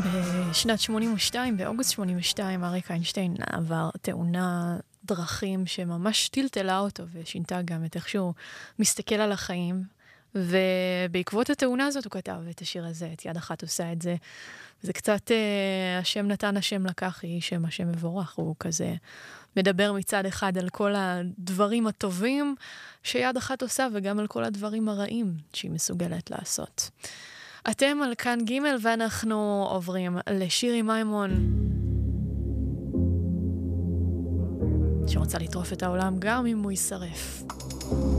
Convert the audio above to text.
בשנת 82, באוגוסט 82, אריק איינשטיין עבר תאונה דרכים שממש טלטלה אותו ושינתה גם את איך שהוא מסתכל על החיים. ובעקבות התאונה הזאת הוא כתב את השיר הזה, את יד אחת עושה את זה. זה קצת השם נתן, השם לקח, היא שם השם מבורך. הוא כזה מדבר מצד אחד על כל הדברים הטובים שיד אחת עושה, וגם על כל הדברים הרעים שהיא מסוגלת לעשות. אתם על כאן ג' ואנחנו עוברים לשירי מימון, שרוצה לטרוף את העולם גם אם הוא יישרף.